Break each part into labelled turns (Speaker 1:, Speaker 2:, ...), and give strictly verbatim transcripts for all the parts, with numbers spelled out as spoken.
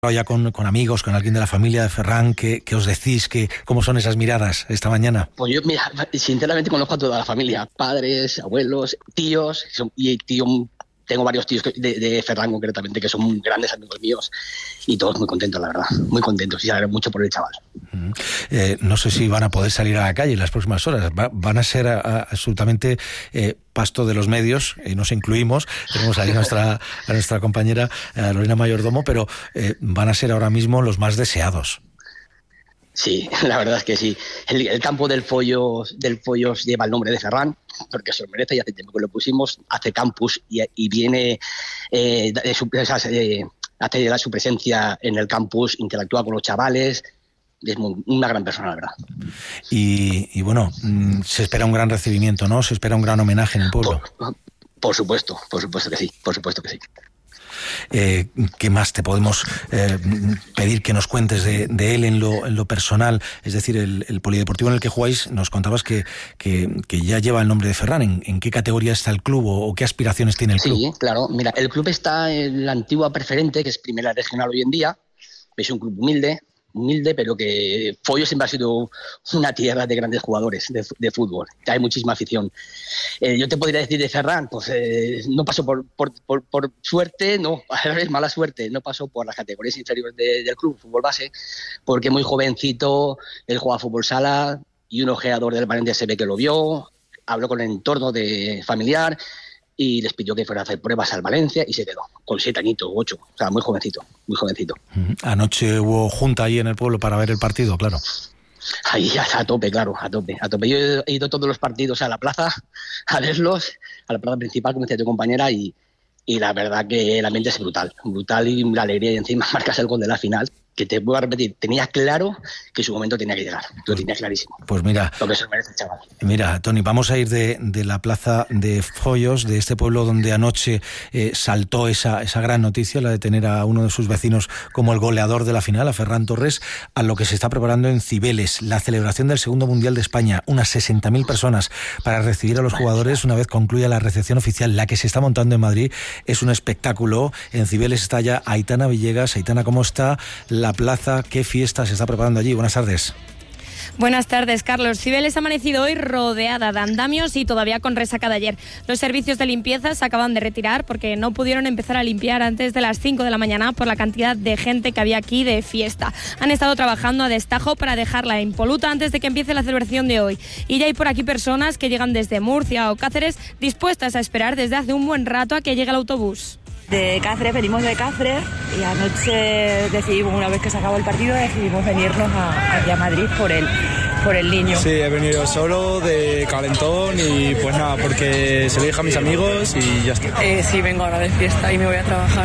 Speaker 1: ya con, con amigos, con alguien de la familia de Ferran, ¿qué, qué os decís? ¿Qué, ¿Cómo son esas miradas esta mañana?
Speaker 2: Pues yo, mira, sinceramente conozco a toda la familia, padres, abuelos, tíos, y tío, tengo varios tíos de, de Ferran concretamente que son grandes amigos míos y todos muy contentos, la verdad, muy contentos y se alegran mucho por el chaval.
Speaker 1: Mm. Eh, no sé si van a poder salir a la calle en las próximas horas, Va, van a ser a, a, absolutamente eh, pasto de los medios, y nos incluimos, tenemos ahí a nuestra, a nuestra compañera a Lorena Mayordomo, pero eh, van a ser ahora mismo los más deseados.
Speaker 2: Sí, la verdad es que sí. El, el campo del Follos, del Follos lleva el nombre de Ferran, porque se lo merece y hace tiempo que lo pusimos, hace campus y, y viene eh, de su, eh, hace da su presencia en el campus, interactúa con los chavales, es muy, una gran persona, la verdad.
Speaker 1: Y, y bueno, se espera un gran recibimiento, ¿no? Se espera un gran homenaje en el pueblo.
Speaker 2: Por, por supuesto, por supuesto que sí, por supuesto que sí.
Speaker 1: Eh, ¿Qué más te podemos eh, pedir que nos cuentes de, de él en lo, en lo personal? Es decir, el, el polideportivo en el que jugáis, nos contabas que, que, que ya lleva el nombre de Ferran. ¿En, en qué categoría está el club o, o qué aspiraciones tiene el club?
Speaker 2: Sí, claro. Mira, el club está en la antigua Preferente, que es primera regional hoy en día. Es un club humilde, humilde, pero que Follos siempre ha sido una tierra de grandes jugadores de, de fútbol. Hay muchísima afición. Eh, yo te podría decir de Ferran, pues eh, no pasó por, por, por, por suerte, no, a ver, mala suerte, no pasó por las categorías inferiores de, del club, fútbol base, porque muy jovencito, él jugaba fútbol sala y un ojeador del Valencia se ve que lo vio, habló con el entorno de familiar y les pidió que fuera a hacer pruebas al Valencia y se quedó, con siete añitos, ocho, o sea, muy jovencito, muy jovencito.
Speaker 1: Anoche hubo junta ahí en el pueblo para ver el partido, claro.
Speaker 2: Ahí a tope, claro, a tope, a tope. Yo he ido todos los partidos a la plaza a verlos, a la plaza principal, como decía tu compañera, y, y la verdad que el ambiente es brutal, brutal y la alegría, y encima marcas el gol de la final, que te voy a repetir, tenía claro que su momento tenía que llegar, lo tenía clarísimo.
Speaker 1: Pues mira,
Speaker 2: lo que se merece el chaval.
Speaker 1: Mira, Toni, vamos a ir de, de la plaza de Follos, de este pueblo donde anoche eh, saltó esa, esa gran noticia, la de tener a uno de sus vecinos como el goleador de la final, a Ferran Torres, a lo que se está preparando en Cibeles, la celebración del segundo Mundial de España, unas sesenta mil personas para recibir a los jugadores una vez concluya la recepción oficial. La que se está montando en Madrid es un espectáculo. En Cibeles está ya Aitana Villegas. Aitana, ¿cómo está la plaza? ¿Qué fiesta se está preparando allí? Buenas tardes.
Speaker 3: Buenas tardes, Carlos. Cibeles ha amanecido hoy rodeada de andamios y todavía con resaca de ayer. Los servicios de limpieza se acaban de retirar porque no pudieron empezar a limpiar antes de las cinco de la mañana por la cantidad de gente que había aquí de fiesta. Han estado trabajando a destajo para dejarla impoluta antes de que empiece la celebración de hoy. Y ya hay por aquí personas que llegan desde Murcia o Cáceres dispuestas a esperar desde hace un buen rato a que llegue el autobús.
Speaker 4: De Cáceres, venimos de Cáceres y anoche decidimos, una vez que se acabó el partido, decidimos venirnos a, aquí a Madrid por el, por el niño.
Speaker 5: Sí, he venido solo, de calentón y pues nada, porque se lo dije a mis amigos y ya está.
Speaker 4: Eh, sí, vengo ahora de fiesta y me voy a trabajar.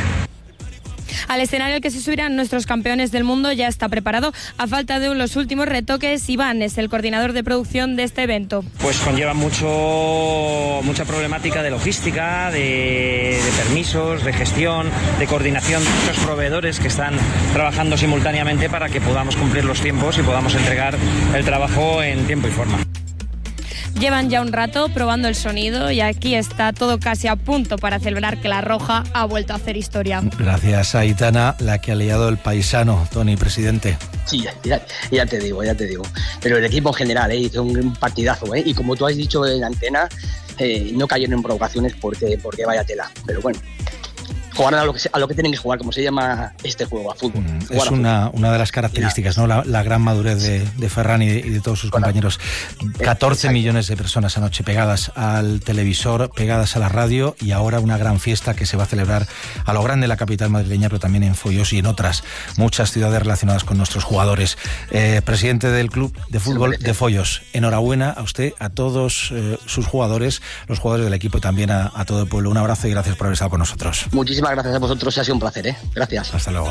Speaker 3: Al escenario al que se subirán nuestros campeones del mundo ya está preparado. A falta de los últimos retoques, Iván es el coordinador de producción de este evento.
Speaker 6: Pues conlleva mucho, mucha problemática de logística, de, de permisos, de gestión, de coordinación de muchos proveedores que están trabajando simultáneamente para que podamos cumplir los tiempos y podamos entregar el trabajo en tiempo y forma.
Speaker 3: Llevan ya un rato probando el sonido y aquí está todo casi a punto para celebrar que la Roja ha vuelto a hacer historia.
Speaker 1: Gracias, Aitana, la que ha liado el paisano. Toni, presidente.
Speaker 2: Sí, ya, ya te digo, ya te digo. Pero el equipo en general ¿eh? hizo un partidazo, ¿eh? Y como tú has dicho en antena, eh, no cayeron en provocaciones porque, porque vaya tela. Pero bueno, jugaron a lo, que, a lo que tienen que jugar, como se llama este juego, a fútbol.
Speaker 1: Mm, es una, una de las características, ¿no? La, la gran madurez de, de Ferran y de, y de todos sus bueno, compañeros. catorce millones de personas anoche pegadas al televisor, pegadas a la radio, y ahora una gran fiesta que se va a celebrar a lo grande en la capital madrileña, pero también en Follos y en otras muchas ciudades relacionadas con nuestros jugadores. Eh, presidente del Club de Fútbol de Follos, enhorabuena a usted, a todos eh, sus jugadores, los jugadores del equipo y también a, a todo el pueblo. Un abrazo y gracias por haber estado con nosotros.
Speaker 2: Muchísimas gracias a vosotros, ha sido un placer, ¿eh? Gracias.
Speaker 1: Hasta luego.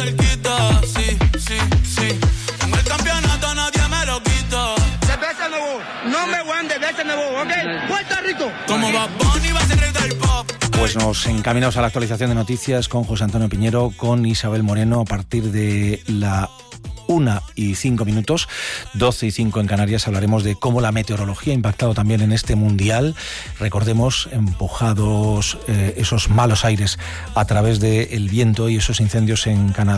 Speaker 1: Pues nos encaminamos a la actualización de noticias con José Antonio Piñero, con Isabel Moreno, a partir de la una y cinco minutos, doce y cinco en Canarias. Hablaremos de cómo la meteorología ha impactado también en este mundial. Recordemos, empujados eh, esos malos aires a través del viento y esos incendios en Canadá.